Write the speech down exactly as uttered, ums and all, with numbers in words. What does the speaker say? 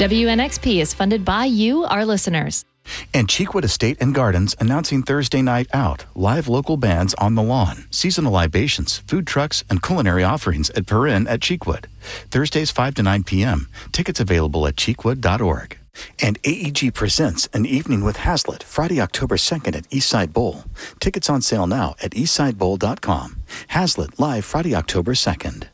W N X P is funded by you, our listeners. And Cheekwood Estate and Gardens announcing Thursday Night Out. Live local bands on the lawn. Seasonal libations, food trucks, and culinary offerings at Perrin at Cheekwood. Thursdays five to nine p.m. Tickets available at cheekwood dot org. And A E G presents An Evening with Hazlitt, Friday, October second at Eastside Bowl. Tickets on sale now at eastside bowl dot com. Hazlitt live Friday, October second.